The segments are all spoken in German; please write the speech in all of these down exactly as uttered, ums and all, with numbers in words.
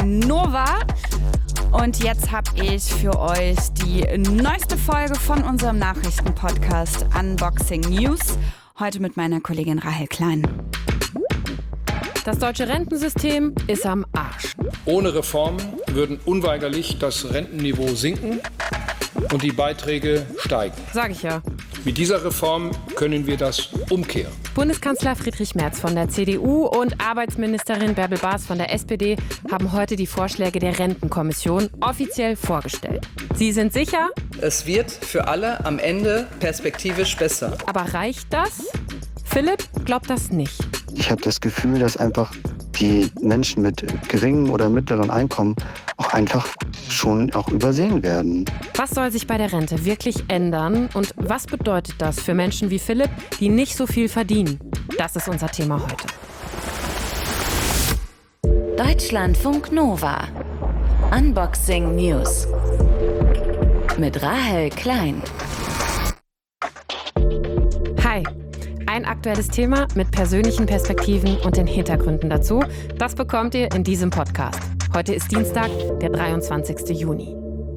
Nova. Und jetzt habe ich für euch die neueste Folge von unserem Nachrichtenpodcast Unboxing News. Heute mit meiner Kollegin Rahel Klein. Das deutsche Rentensystem ist am Arsch. Ohne Reformen würden unweigerlich das Rentenniveau sinken und die Beiträge steigen. Sag ich ja. Mit dieser Reform können wir das umkehren. Bundeskanzler Friedrich Merz von der C D U und Arbeitsministerin Bärbel Baas von der S P D haben heute die Vorschläge der Rentenkommission offiziell vorgestellt. Sie sind sicher? Es wird für alle am Ende perspektivisch besser. Aber reicht das? Philipp glaubt das nicht. Ich habe das Gefühl, dass einfach die Menschen mit geringem oder mittleren Einkommen auch einfach schon auch übersehen werden. Was soll sich bei der Rente wirklich ändern und was bedeutet das für Menschen wie Philipp, die nicht so viel verdienen? Das ist unser Thema heute. Deutschlandfunk Nova. Unboxing News. Mit Rahel Klein. Hi. Ein aktuelles Thema mit persönlichen Perspektiven und den Hintergründen dazu, das bekommt ihr in diesem Podcast. Heute ist Dienstag, der dreiundzwanzigsten Juni.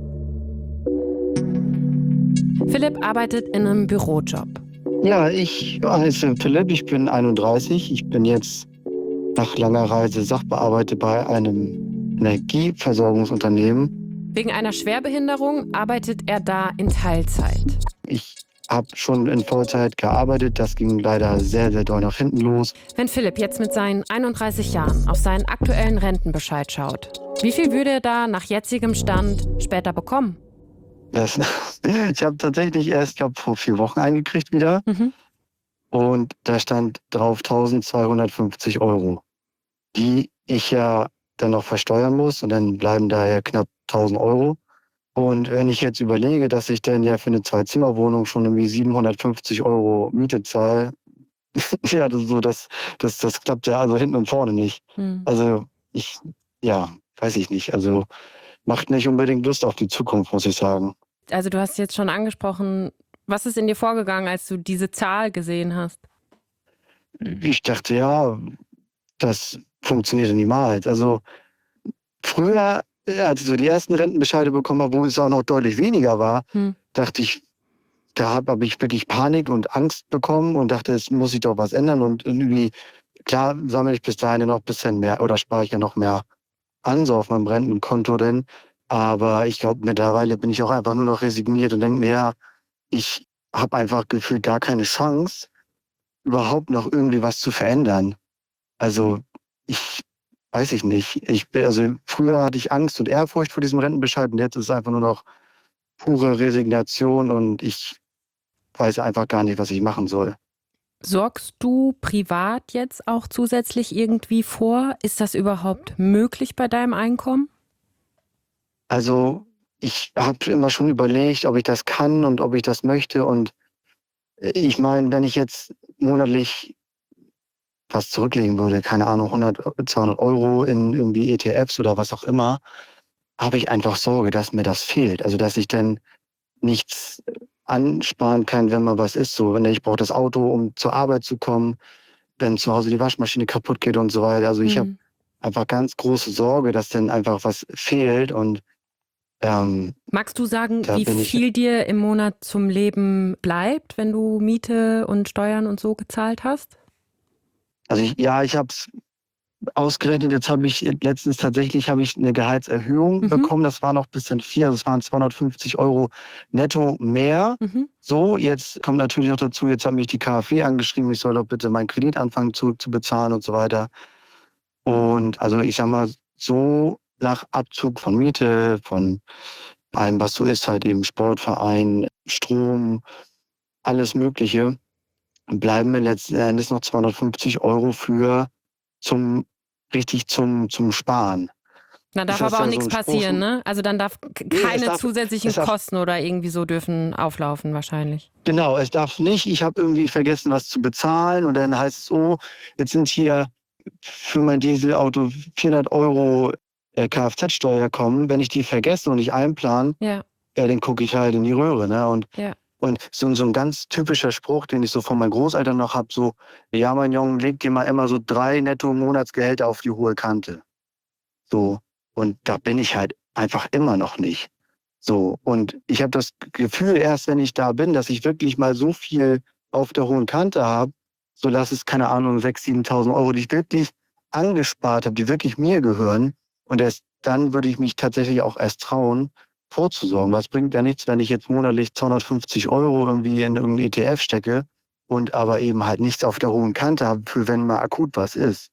Philipp arbeitet in einem Bürojob. Ja, ich heiße Philipp, ich bin einunddreißig. Ich bin jetzt nach langer Reise Sachbearbeiter bei einem Energieversorgungsunternehmen. Wegen einer Schwerbehinderung arbeitet er da in Teilzeit. Ich habe schon in Vollzeit gearbeitet, das ging leider sehr, sehr doll nach hinten los. Wenn Philipp jetzt mit seinen einunddreißig Jahren auf seinen aktuellen Rentenbescheid schaut, wie viel würde er da nach jetzigem Stand später bekommen? Das, ich habe tatsächlich erst, ich glaube, vor vier Wochen eingekriegt wieder. Mhm. Und da stand drauf eintausendzweihundertfünfzig Euro, die ich ja dann noch versteuern muss. Und dann bleiben da ja knapp tausend Euro. Und wenn ich jetzt überlege, dass ich dann ja für eine Zwei-Zimmer-Wohnung schon irgendwie siebenhundertfünfzig Euro Miete zahle, ja, das, so, das, das, das klappt ja also hinten und vorne nicht. Hm. Also ich, ja, weiß ich nicht. Also macht nicht unbedingt Lust auf die Zukunft, muss ich sagen. Also du hast jetzt schon angesprochen, was ist in dir vorgegangen, als du diese Zahl gesehen hast? Ich dachte, ja, das funktioniert niemals. Also früher, als ich so die ersten Rentenbescheide bekommen habe, wo es auch noch deutlich weniger war, Hm. dachte ich, da habe hab ich wirklich Panik und Angst bekommen und dachte, es muss sich doch was ändern. Und irgendwie, klar, sammle ich bis dahin noch ein bisschen mehr oder spare ich ja noch mehr an, so auf meinem Rentenkonto denn. Aber ich glaube, mittlerweile bin ich auch einfach nur noch resigniert und denke mir, ja, ich habe einfach gefühlt gar keine Chance, überhaupt noch irgendwie was zu verändern. Also ich weiß ich nicht. Ich bin, also früher hatte ich Angst und Ehrfurcht vor diesem Rentenbescheid und jetzt ist es einfach nur noch pure Resignation und ich weiß einfach gar nicht, was ich machen soll. Sorgst du privat jetzt auch zusätzlich irgendwie vor? Ist das überhaupt möglich bei deinem Einkommen? Also ich habe immer schon überlegt, ob ich das kann und ob ich das möchte. Und ich meine, wenn ich jetzt monatlich was zurücklegen würde, keine Ahnung, hundert, zweihundert Euro in irgendwie E T Fs oder was auch immer, habe ich einfach Sorge, dass mir das fehlt. Also dass ich dann nichts ansparen kann, wenn mal was ist. So, wenn ich brauche das Auto, um zur Arbeit zu kommen, wenn zu Hause die Waschmaschine kaputt geht und so weiter. Also ich Mhm. habe einfach ganz große Sorge, dass dann einfach was fehlt. Und ähm, Magst du sagen, Da wie bin ich- viel dir im Monat zum Leben bleibt, wenn du Miete und Steuern und so gezahlt hast? also ich, ja, ich habe es ausgerechnet. Jetzt habe ich letztens tatsächlich habe ich eine Gehaltserhöhung Mhm. bekommen. Das war noch ein bisschen viel. Also es waren zweihundertfünfzig Euro netto mehr. Mhm. So, jetzt kommt natürlich noch dazu, jetzt hat mich die K fw angeschrieben, ich soll doch bitte meinen Kredit anfangen zurückzubezahlen und so weiter. Und also ich sag mal, so nach Abzug von Miete, von allem, was so ist, halt eben Sportverein, Strom, alles Mögliche, bleiben mir letzten Endes noch zweihundertfünfzig Euro für zum, richtig zum, zum Sparen. Dann darf Ist das aber auch dann so nichts ein Spruch? passieren, ne? Also dann darf k- Nee, es keine darf- zusätzlichen es darf- Kosten oder irgendwie so dürfen auflaufen wahrscheinlich. Genau, es darf nicht. Ich habe irgendwie vergessen, was zu bezahlen. Und dann heißt es, oh, jetzt sind hier für mein Dieselauto vierhundert Euro äh, Kfz-Steuer kommen. Wenn ich die vergesse und nicht einplan, Ja, ja, dann gucke ich halt in die Röhre. Ne? Und, ja. und so, so ein ganz typischer Spruch, den ich so von meinen Großeltern noch habe, so, ja, mein Junge, leg dir mal immer so drei netto Monatsgehälter auf die hohe Kante. So. Und da bin ich halt einfach immer noch nicht. So, und ich habe das Gefühl erst, wenn ich da bin, dass ich wirklich mal so viel auf der hohen Kante habe, so dass es, keine Ahnung, sechstausend, siebentausend Euro, die ich wirklich angespart habe, die wirklich mir gehören. Und erst dann würde ich mich tatsächlich auch erst trauen, vorzusorgen. Was bringt ja nichts, wenn ich jetzt monatlich zweihundertfünfzig Euro irgendwie in irgendein E T F stecke und aber eben halt nichts auf der hohen Kante habe, für wenn mal akut was ist.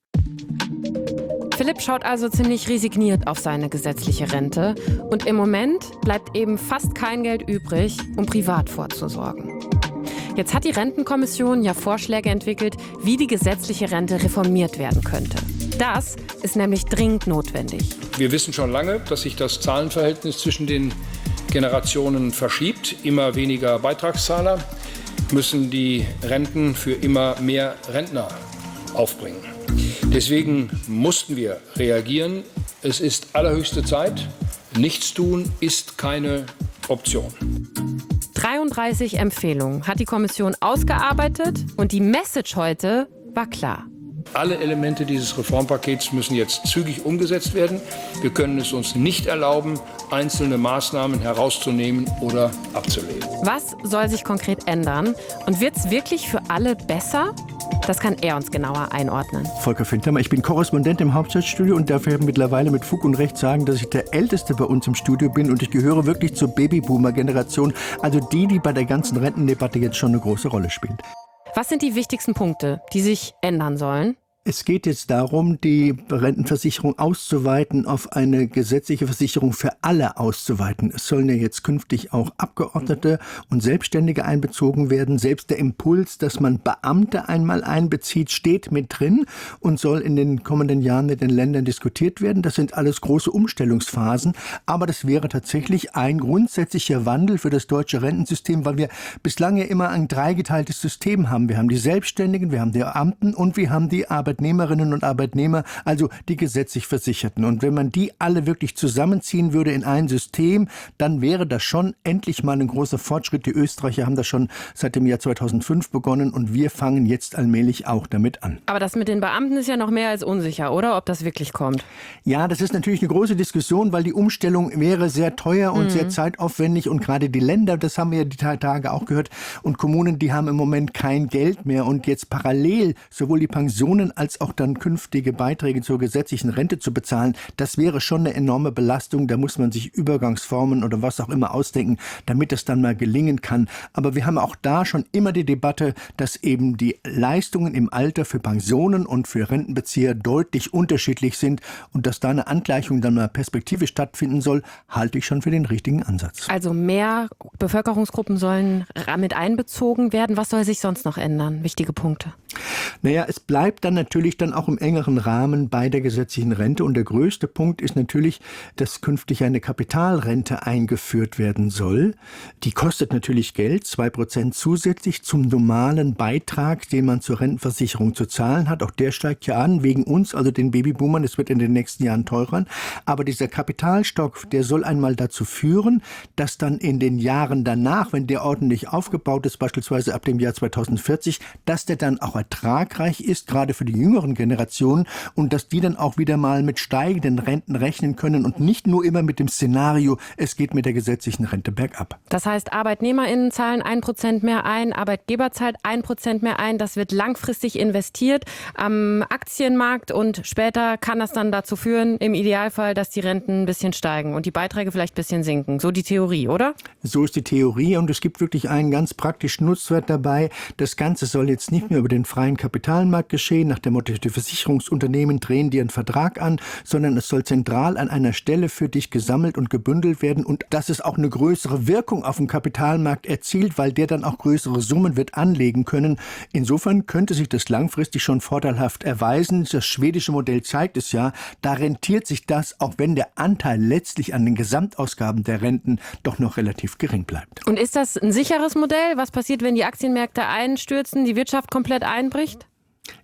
Philipp schaut also ziemlich resigniert auf seine gesetzliche Rente und im Moment bleibt eben fast kein Geld übrig, um privat vorzusorgen. Jetzt hat die Rentenkommission ja Vorschläge entwickelt, wie die gesetzliche Rente reformiert werden könnte. Das ist nämlich dringend notwendig. Wir wissen schon lange, dass sich das Zahlenverhältnis zwischen den Generationen verschiebt. Immer weniger Beitragszahler müssen die Renten für immer mehr Rentner aufbringen. Deswegen mussten wir reagieren. Es ist allerhöchste Zeit. Nichtstun ist keine Option. dreiunddreißig Empfehlungen hat die Kommission ausgearbeitet und die Message heute war klar. Alle Elemente dieses Reformpakets müssen jetzt zügig umgesetzt werden. Wir können es uns nicht erlauben, einzelne Maßnahmen herauszunehmen oder abzulehnen. Was soll sich konkret ändern? Und wird es wirklich für alle besser? Das kann er uns genauer einordnen. Volker Fintermer, ich bin Korrespondent im Hauptstadtstudio und darf mittlerweile mit Fug und Recht sagen, dass ich der Älteste bei uns im Studio bin und ich gehöre wirklich zur Babyboomer-Generation, also die, die bei der ganzen Rentendebatte jetzt schon eine große Rolle spielt. Was sind die wichtigsten Punkte, die sich ändern sollen? Es geht jetzt darum, die Rentenversicherung auszuweiten, auf eine gesetzliche Versicherung für alle auszuweiten. Es sollen ja jetzt künftig auch Abgeordnete und Selbstständige einbezogen werden. Selbst der Impuls, dass man Beamte einmal einbezieht, steht mit drin und soll in den kommenden Jahren mit den Ländern diskutiert werden. Das sind alles große Umstellungsphasen. Aber das wäre tatsächlich ein grundsätzlicher Wandel für das deutsche Rentensystem, weil wir bislang ja immer ein dreigeteiltes System haben. Wir haben die Selbstständigen, wir haben die Beamten und wir haben die Arbeitnehmer. Arbeitnehmerinnen und Arbeitnehmer, also die gesetzlich Versicherten. Und wenn man die alle wirklich zusammenziehen würde in ein System, dann wäre das schon endlich mal ein großer Fortschritt. Die Österreicher haben das schon seit dem Jahr zweitausendfünf begonnen und wir fangen jetzt allmählich auch damit an. Aber das mit den Beamten ist ja noch mehr als unsicher, oder? Ob das wirklich kommt? Ja, das ist natürlich eine große Diskussion, weil die Umstellung wäre sehr teuer und mhm. sehr zeitaufwendig und gerade die Länder, das haben wir ja die Tage auch gehört, und Kommunen, die haben im Moment kein Geld mehr und jetzt parallel sowohl die Pensionen als auch dann künftige Beiträge zur gesetzlichen Rente zu bezahlen, das wäre schon eine enorme Belastung. Da muss man sich Übergangsformen oder was auch immer ausdenken, damit es dann mal gelingen kann. Aber wir haben auch da schon immer die Debatte, dass eben die Leistungen im Alter für Pensionen und für Rentenbezieher deutlich unterschiedlich sind und dass da eine Angleichung dann mal perspektivisch stattfinden soll, halte ich schon für den richtigen Ansatz. Also mehr Bevölkerungsgruppen sollen mit einbezogen werden. Was soll sich sonst noch ändern? Wichtige Punkte. Naja, es bleibt dann natürlich dann auch im engeren Rahmen bei der gesetzlichen Rente. Und der größte Punkt ist natürlich, dass künftig eine Kapitalrente eingeführt werden soll. Die kostet natürlich Geld, zwei Prozent zusätzlich zum normalen Beitrag, den man zur Rentenversicherung zu zahlen hat. Auch der steigt ja an, wegen uns, also den Babyboomern. Es wird in den nächsten Jahren teurer. Aber dieser Kapitalstock, der soll einmal dazu führen, dass dann in den Jahren danach, wenn der ordentlich aufgebaut ist, beispielsweise ab dem Jahr zweitausendvierzig, dass der dann auch ertragreich ist, gerade für die jüngeren Generationen, und dass die dann auch wieder mal mit steigenden Renten rechnen können und nicht nur immer mit dem Szenario, es geht mit der gesetzlichen Rente bergab. Das heißt, ArbeitnehmerInnen zahlen ein Prozent mehr ein, Arbeitgeber zahlt ein Prozent mehr ein, das wird langfristig investiert am Aktienmarkt und später kann das dann dazu führen, im Idealfall, dass die Renten ein bisschen steigen und die Beiträge vielleicht ein bisschen sinken. So die Theorie, oder? So ist die Theorie und es gibt wirklich einen ganz praktischen Nutzwert dabei. Das Ganze soll jetzt nicht mehr über den freien Kapitalmarkt geschehen, nach dem Motto, die Versicherungsunternehmen drehen dir einen Vertrag an, sondern es soll zentral an einer Stelle für dich gesammelt und gebündelt werden und dass es auch eine größere Wirkung auf dem Kapitalmarkt erzielt, weil der dann auch größere Summen wird anlegen können. Insofern könnte sich das langfristig schon vorteilhaft erweisen. Das schwedische Modell zeigt es ja, da rentiert sich das, auch wenn der Anteil letztlich an den Gesamtausgaben der Renten doch noch relativ gering bleibt. Und ist das ein sicheres Modell? Was passiert, wenn die Aktienmärkte einstürzen, die Wirtschaft komplett einbricht?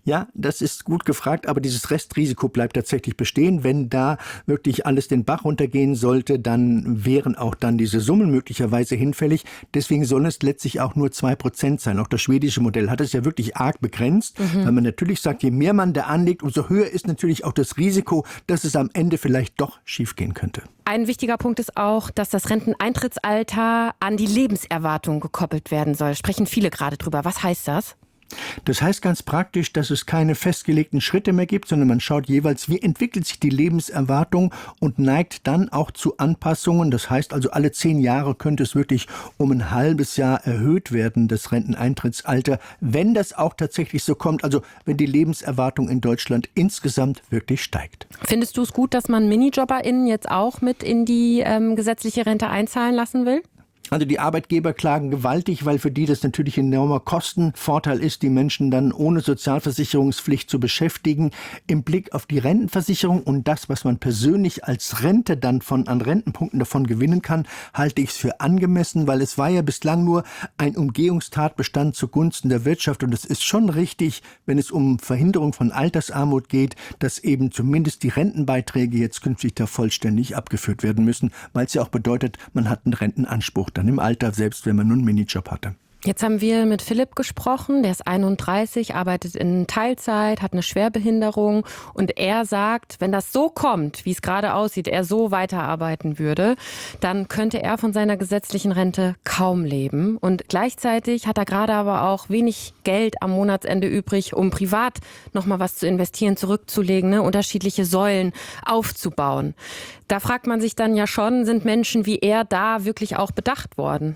Ja, das ist gut gefragt, aber dieses Restrisiko bleibt tatsächlich bestehen. Wenn da wirklich alles den Bach runtergehen sollte, dann wären auch dann diese Summen möglicherweise hinfällig. Deswegen sollen es letztlich auch nur zwei Prozent sein. Auch das schwedische Modell hat es ja wirklich arg begrenzt, mhm. weil man natürlich sagt, je mehr man da anlegt, umso höher ist natürlich auch das Risiko, dass es am Ende vielleicht doch schiefgehen könnte. Ein wichtiger Punkt ist auch, dass das Renteneintrittsalter an die Lebenserwartung gekoppelt werden soll. Sprechen viele gerade drüber. Was heißt das? Das heißt ganz praktisch, dass es keine festgelegten Schritte mehr gibt, sondern man schaut jeweils, wie entwickelt sich die Lebenserwartung und neigt dann auch zu Anpassungen. Das heißt also, alle zehn Jahre könnte es wirklich um ein halbes Jahr erhöht werden, das Renteneintrittsalter, wenn das auch tatsächlich so kommt, also wenn die Lebenserwartung in Deutschland insgesamt wirklich steigt. Findest du es gut, dass man MinijobberInnen jetzt auch mit in die ähm, gesetzliche Rente einzahlen lassen will? Also die Arbeitgeber klagen gewaltig, weil für die das natürlich ein enormer Kostenvorteil ist, die Menschen dann ohne Sozialversicherungspflicht zu beschäftigen. Im Blick auf die Rentenversicherung und das, was man persönlich als Rente dann von an Rentenpunkten davon gewinnen kann, halte ich es für angemessen, weil es war ja bislang nur ein Umgehungstatbestand zugunsten der Wirtschaft. Und es ist schon richtig, wenn es um Verhinderung von Altersarmut geht, dass eben zumindest die Rentenbeiträge jetzt künftig da vollständig abgeführt werden müssen, weil es ja auch bedeutet, man hat einen Rentenanspruch dann im Alter, selbst wenn man nur einen Minijob hatte. Jetzt haben wir mit Philipp gesprochen, der ist einunddreißig, arbeitet in Teilzeit, hat eine Schwerbehinderung und er sagt, wenn das so kommt, wie es gerade aussieht, er so weiterarbeiten würde, dann könnte er von seiner gesetzlichen Rente kaum leben und gleichzeitig hat er gerade aber auch wenig Geld am Monatsende übrig, um privat nochmal was zu investieren, zurückzulegen, ne? Unterschiedliche Säulen aufzubauen. Da fragt man sich dann ja schon, sind Menschen wie er da wirklich auch bedacht worden?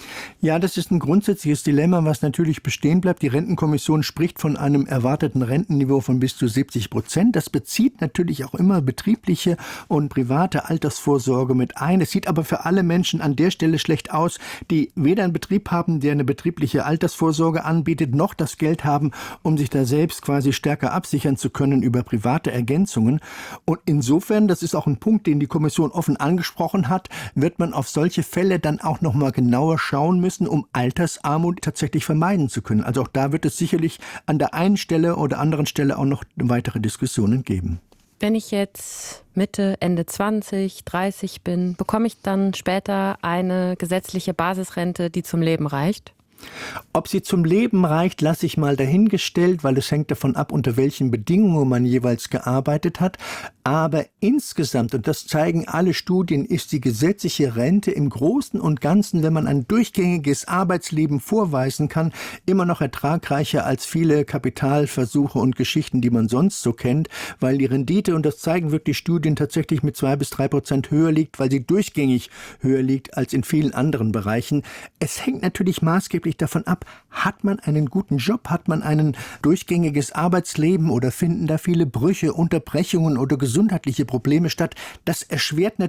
Ja, das ist ein grundsätzliches Dilemma, was natürlich bestehen bleibt. Die Rentenkommission spricht von einem erwarteten Rentenniveau von bis zu siebzig Prozent. Das bezieht natürlich auch immer betriebliche und private Altersvorsorge mit ein. Es sieht aber für alle Menschen an der Stelle schlecht aus, die weder einen Betrieb haben, der eine betriebliche Altersvorsorge anbietet, noch das Geld haben, um sich da selbst quasi stärker absichern zu können über private Ergänzungen. Und insofern, das ist auch ein Punkt, den die Kommission offen angesprochen hat, wird man auf solche Fälle dann auch noch mal genauer schauen müssen, um Altersarmut tatsächlich vermeiden zu können. Also auch da wird es sicherlich an der einen Stelle oder anderen Stelle auch noch weitere Diskussionen geben. Wenn ich jetzt Mitte, Ende zwanzig, dreißig bin, bekomme ich dann später eine gesetzliche Basisrente, die zum Leben reicht? Ob sie zum Leben reicht, lasse ich mal dahingestellt, weil es hängt davon ab, unter welchen Bedingungen man jeweils gearbeitet hat. Aber insgesamt, und das zeigen alle Studien, ist die gesetzliche Rente im Großen und Ganzen, wenn man ein durchgängiges Arbeitsleben vorweisen kann, immer noch ertragreicher als viele Kapitalversuche und Geschichten, die man sonst so kennt, weil die Rendite, und das zeigen wirklich Studien, tatsächlich mit zwei bis drei Prozent höher liegt, weil sie durchgängig höher liegt als in vielen anderen Bereichen. Es hängt natürlich maßgeblich davon ab, hat man einen guten Job, hat man ein durchgängiges Arbeitsleben oder finden da viele Brüche, Unterbrechungen oder gesundheitliche Probleme statt. Das erschwert natürlich